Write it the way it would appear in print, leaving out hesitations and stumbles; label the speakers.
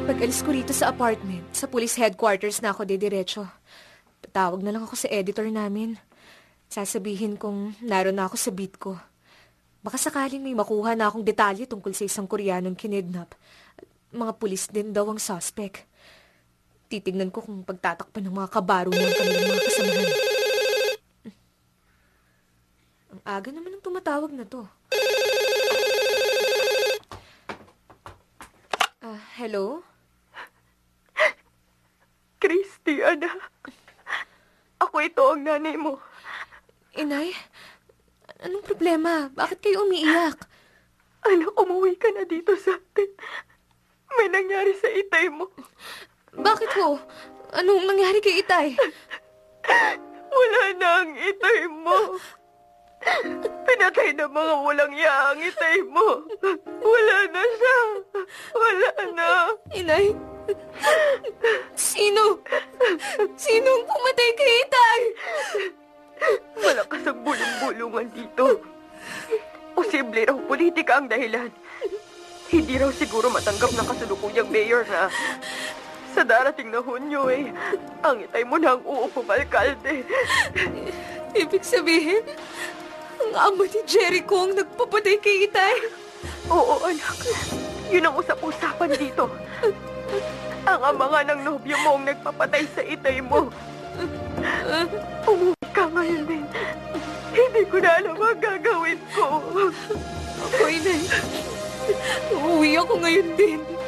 Speaker 1: Pag-alis ko rito sa apartment, sa police headquarters na ako didiretso. Patawag na lang ako sa editor namin. Sasabihin kong naroon na ako sa beat ko. Baka sakaling may makuha na akong detalye tungkol sa isang Koreanong kinidnap. Mga pulis din daw ang suspect. Titignan ko kung pagtatakpan ng mga kabaro ng kanilang mga kasamahan. Ang aga naman ng tumatawag na to. Hello?
Speaker 2: Christy, anak. Ako ito ang nanay mo.
Speaker 1: Inay, anong problema? Bakit kayo umiiyak?
Speaker 2: Anak, umuwi ka na dito sa atin. May nangyari sa itay mo.
Speaker 1: Bakit ho? Anong nangyari kay Itay?
Speaker 2: Wala na ang itay mo. Pinatay na mga walang yaang itay mo. Wala na siya. Wala na.
Speaker 1: Inay, Sino ang pumatay kay Itay?
Speaker 2: Malakas ang bulong-bulungan dito. Posible raw politika ang dahilan. Hindi raw siguro matanggap ng kasalukuyang mayor na sa darating na Hunyo ang itay mo na ang uupong alkalde.
Speaker 1: Ibig sabihin, ang ama ni Jericho ang nagpapatay kay Itay?
Speaker 2: Oo, anak. Yun ang usap-usapan dito. Ang ama nga ng nobyo mo ang nagpapatay sa itay mo. Umuwi ka ngayon din. Hindi ko na alam ang gagawin ko.
Speaker 1: Ako, Inay. Uuwi ako ngayon din.